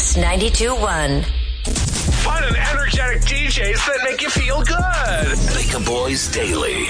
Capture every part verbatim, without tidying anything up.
Stacks ninety-two point one. Fun and energetic D Js that make you feel good. Make a Boys Daily.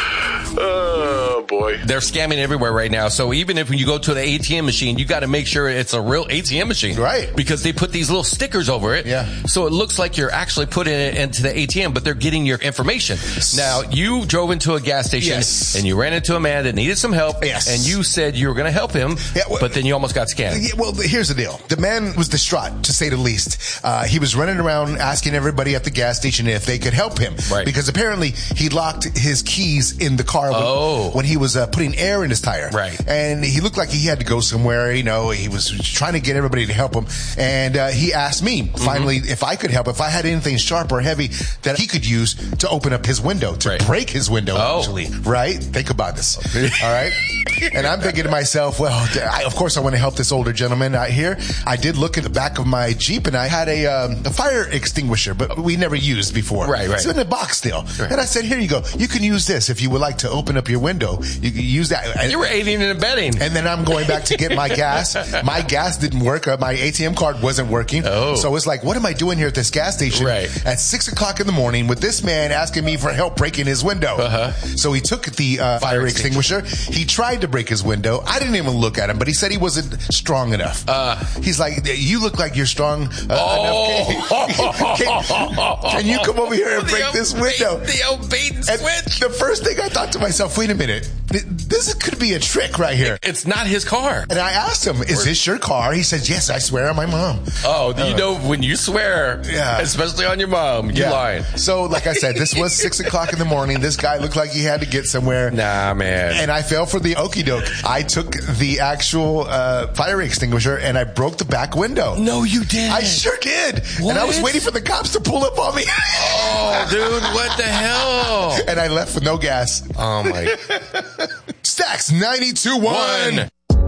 Oh, boy. They're scamming everywhere right now. So even if when you go to the A T M machine, you got to make sure it's a real A T M machine. Right. Because they put these little stickers over it. Yeah. So it looks like you're actually putting it into the A T M, but they're getting your information. Now, you drove into a gas station Yes. and you ran into a man that needed some help. Yes. And you said you were going to help him, Yeah, well- but then you almost got scammed. Yeah, well, here's the deal. The man was distraught, to say the least. Uh, he was running around asking everybody at the gas station if they could help him. Right. Because apparently he locked his keys in the car when, Oh. when he was uh, putting air in his tire. Right. And he looked like he had to go somewhere. You know, he was trying to get everybody to help him. And uh, he asked me, finally, Mm-hmm. if I could help, if I had anything sharp or heavy that he could use to open up his window, to Right. break his window, Oh. actually. Right? Think about this. All right? And I'm thinking to myself, well, I, of course I want to help this older gentleman out here. I did look at the back of my Jeep and I had a, um, a fire extinguisher, but we never used before. Right, right. It's in the box still. Right. And I said, here you go. You can use this if you would like to open up your window. You can use that. And, You were aiding and abetting. and then I'm going back to get my gas. My gas didn't work. Uh, my A T M card wasn't working. Oh. So it's like, what am I doing here at this gas station Right. at six o'clock in the morning with this man asking me for help breaking his window? Uh-huh. So he took the uh, fire extinguisher. He tried to break his window. I didn't even look at him, but he said he wasn't strong enough. Uh. He's like, you look like you're strong uh, Oh. enough. Can, can- can you come over here and break this window? The old bait and And switch. the first thing I thought to myself, wait a minute, th- this could be a trick right here. It's not his car. And I asked him, is this your car? He says, yes, I swear on my mom. Oh, you know, when you swear, Yeah. especially on your mom, you lying. So, like I said, this was six o'clock in the morning. This guy looked like he had to get somewhere. Nah, man. And I fell for the okie doke. I took the actual uh, fire extinguisher and I broke the back window. No, you didn't. I sure did. What? And I was waiting for the cops to pull up on me. Oh, dude, what the hell? And I left with no gas. Oh, my. Stacks ninety-two point one. One.